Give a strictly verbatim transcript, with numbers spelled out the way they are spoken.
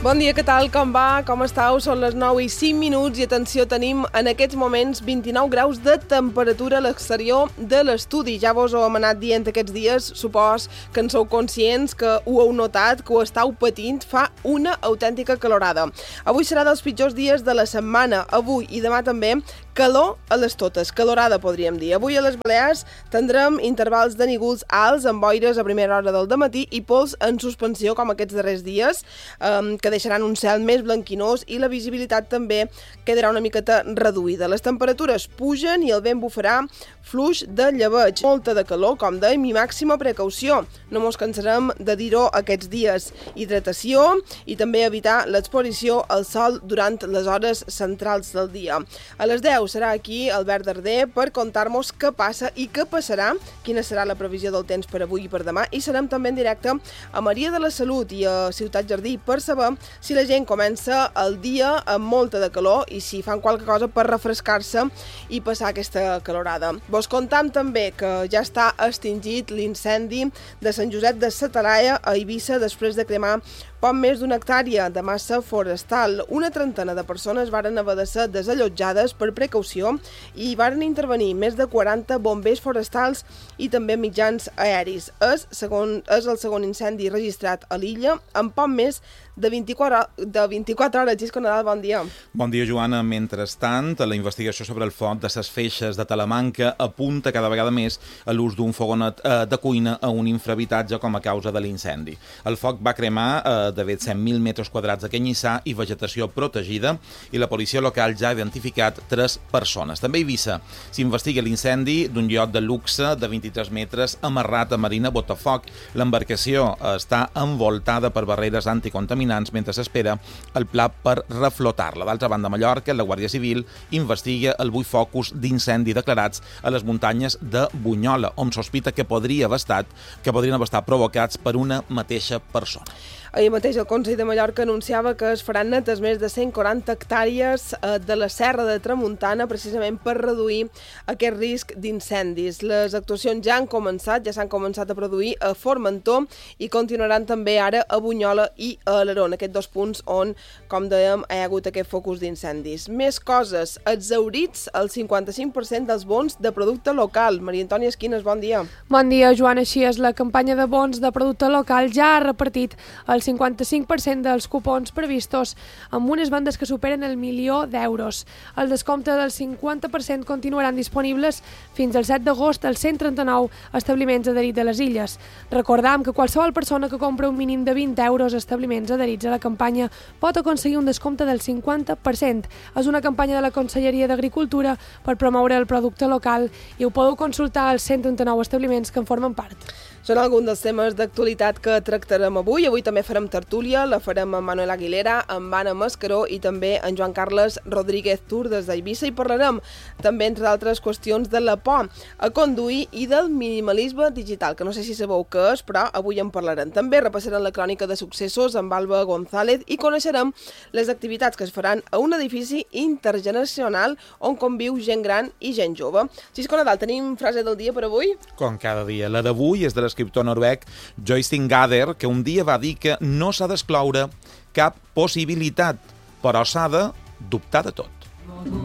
Bon dia, què tal? Com va? Com estàu? Són les nou i cinc minuts i atenció, tenim en aquests moments vint-i-nou graus de temperatura a l'exterior de l'estudi. Ja vos ho hem anat dient aquests dies, supos que en sou conscients, que ho heu notat, que ho estàu patint, fa una autèntica calorada. Avui serà dels pitjors dies de la setmana, avui i demà també, calor a les totes, calorada podríem dir. Avui a les Balears tindrem intervals de nígols alts amb boires a primera hora del dematí i pols en suspensió com aquests darrers dies, eh, que deixaran un cel més blanquinós i la visibilitat també quedarà una miqueta reduïda. Les temperatures pugen i el vent bufarà fluix de llebeig. Molta de calor, com dèiem, i màxima precaució. No mos cansarem de dir-ho aquests dies. Hidratació i també evitar l'exposició al sol durant les hores centrals del dia. A les deu serà aquí Albert Darder per contar-nos què passa i què passarà, quina serà la previsió del temps per avui i per demà, i serem també en directe a Maria de la Salut i a Ciutat Jardí per saber si la gent comença el dia amb molta de calor i si fan qualque cosa per refrescar-se i passar aquesta calorada. Vos contam també que ja està extingit l'incendi de Sant Josep de sa Talaia a Eivissa després de cremar poc més d'una hectàrea de massa forestal. Una trentena de persones varen haver de ser desallotjades per precaució i varen intervenir més de quaranta bombers forestals i també mitjans aeris. És, segon, és el segon incendi registrat a l'illa en poc més de vint-i-quatre, de vint-i-quatre hores. Gisco Nadal, bon dia. Bon dia, Joana. Mentrestant, la investigació sobre el foc de ses feixes de Talamanca apunta cada vegada més a l'ús d'un fogonet eh, de cuina a un infrahabitatge com a causa de l'incendi. El foc va cremar eh, de cent mil metres quadrats de canyissar i vegetació protegida i la policia local ja ha identificat tres persones. També a Eivissa s'investiga l'incendi d'un iot de luxe de vint-i-tres metres amarrat a Marina Botafoc. L'embarcació està envoltada per barreres anticontaminants mentre s'espera el pla per reflotar-la. D'altra banda, a Mallorca, la Guàrdia Civil investiga el vuit focus d'incendi declarats a les muntanyes de Bunyola, on sospita que podria haver estat, que podrien haver estat provocats per una mateixa persona. Ahir mateix el Consell de Mallorca anunciava que es faran netes més de cent quaranta hectàrees de la Serra de Tramuntana precisament per reduir aquest risc d'incendis. Les actuacions ja han començat, ja s'han començat a produir a Formentor i continuaran també ara a Bunyola i a Alaró, aquests dos punts on, com dèiem, hi ha hagut aquest focus d'incendis. Més coses, exhaurits el cinquanta-cinc per cent dels bons de producte local. Maria Antònia Esquines, bon dia. Bon dia, Joana. Així és, la campanya de bons de producte local ja ha repartit el cinquanta-cinc per cent dels cupons previstos amb unes vendes que superen el milió d'euros. El descompte del cinquanta per cent continuaran disponibles fins al set d'agost als cent trenta-nou establiments adherits a les illes. Recordam que qualsevol persona que compra un mínim de vint euros a establiments adherits a la campanya pot aconseguir un descompte del cinquanta per cent. És una campanya de la Conselleria d'Agricultura per promoure el producte local i ho podeu consultar als cent trenta-nou establiments que en formen part. Són alguns dels temes d'actualitat que tractarem avui. Avui també farem tertúlia, la farem amb Manuel Aguilera, amb Anna Mascaró i també en Joan Carles Rodríguez Tur des d'Eivissa i parlarem també, entre d'altres qüestions, de la por a conduir i del minimalisme digital, que no sé si sabeu què és, però avui en parlarem. També repassarem la crònica de successos amb Alba González i coneixerem les activitats que es faran a un edifici intergeneracional on conviu gent gran i gent jove. Cisco Nadal, tenim frase del dia per avui? Com cada dia. La d'avui és de l'escriptor noruec Joystein Gader, que un dia va dir que no s'ha d'excloure cap possibilitat, però s'ha de dubtar de tot.